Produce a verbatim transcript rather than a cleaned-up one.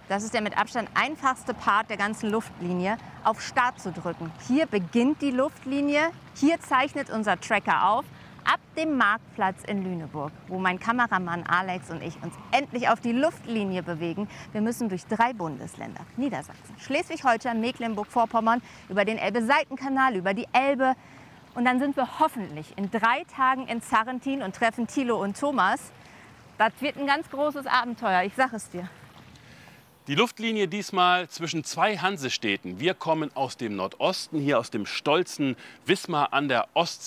das ist der mit Abstand einfachste Part der ganzen Luftlinie, auf Start zu drücken. Hier beginnt die Luftlinie, hier zeichnet unser Tracker auf, ab dem Marktplatz in Lüneburg, wo mein Kameramann Alex und ich uns endlich auf die Luftlinie bewegen. Wir müssen durch drei Bundesländer: Niedersachsen, Schleswig-Holstein, Mecklenburg-Vorpommern, über den Elbe-Seitenkanal, über die Elbe. Und dann sind wir hoffentlich in drei Tagen in Sarrentin und treffen Thilo und Thomas. Das wird ein ganz großes Abenteuer, ich sag es dir. Die Luftlinie diesmal zwischen zwei Hansestädten. Wir kommen aus dem Nordosten, hier aus dem stolzen Wismar an der Ostsee.